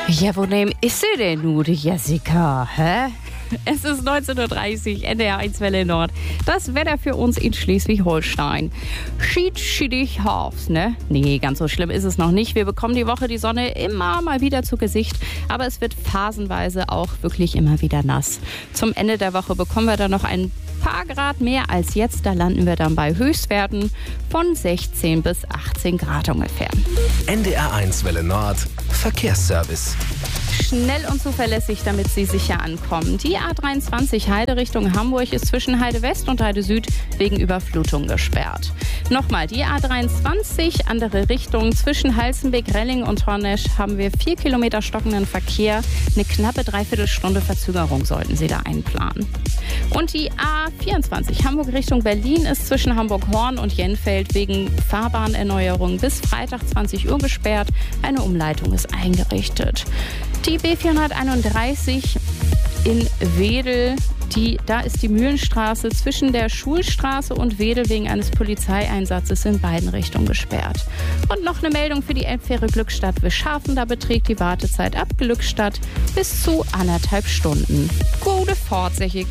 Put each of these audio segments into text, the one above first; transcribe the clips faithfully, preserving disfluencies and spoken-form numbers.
Ja, wo nehm ist sie denn nun, die Jessica? Hä? Es ist neunzehn Uhr dreißig, N D R eins Welle Nord. Das Wetter für uns in Schleswig-Holstein. Schied, schiedig, Horfs, ne? Nee, ganz so schlimm ist es noch nicht. Wir bekommen die Woche die Sonne immer mal wieder zu Gesicht. Aber es wird phasenweise auch wirklich immer wieder nass. Zum Ende der Woche bekommen wir dann noch ein paar Grad mehr als jetzt. Da landen wir dann bei Höchstwerten von sechzehn bis achtzehn Grad ungefähr. N D R eins Welle Nord Verkehrsservice. Schnell und zuverlässig, damit Sie sicher ankommen. Die A dreiundzwanzig Heide Richtung Hamburg ist zwischen Heide West und Heide Süd wegen Überflutung gesperrt. Nochmal, die A dreiundzwanzig, andere Richtung. Zwischen Halstenbek, Relling und Hornesch haben wir vier Kilometer stockenden Verkehr. Eine knappe Dreiviertelstunde Verzögerung sollten Sie da einplanen. Und die A vierundzwanzig Hamburg Richtung Berlin ist zwischen Hamburg-Horn und Jenfeld wegen Fahrbahnerneuerung bis Freitag zwanzig Uhr gesperrt. Eine Umleitung ist eingerichtet. Die B vierhunderteinunddreißig in Wedel, die, da ist die Mühlenstraße zwischen der Schulstraße und Wedel wegen eines Polizeieinsatzes in beiden Richtungen gesperrt. Und noch eine Meldung für die Elbfähre Glückstadt-Wischhafen. Da beträgt die Wartezeit ab Glückstadt bis zu anderthalb Stunden. Gute Fahrt, sag ich.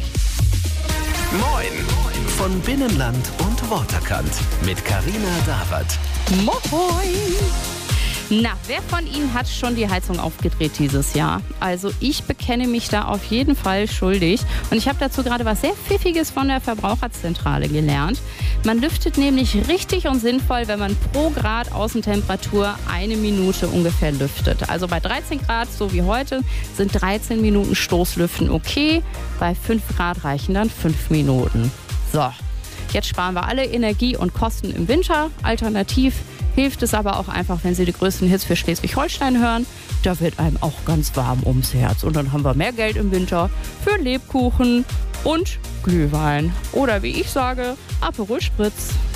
Moin von Binnenland und Waterkant mit Carina Dawert. Moin! Na, wer von Ihnen hat schon die Heizung aufgedreht dieses Jahr? Also ich bekenne mich da auf jeden Fall schuldig. Und ich habe dazu gerade was sehr Pfiffiges von der Verbraucherzentrale gelernt. Man lüftet nämlich richtig und sinnvoll, wenn man pro Grad Außentemperatur eine Minute ungefähr lüftet. Also bei dreizehn Grad, so wie heute, sind dreizehn Minuten Stoßlüften okay. Bei fünf Grad reichen dann fünf Minuten. So, jetzt sparen wir alle Energie und Kosten im Winter. Alternativ hilft es aber auch einfach, wenn Sie die größten Hits für Schleswig-Holstein hören. Da wird einem auch ganz warm ums Herz. Und dann haben wir mehr Geld im Winter für Lebkuchen und Glühwein. Oder wie ich sage, Aperol Spritz.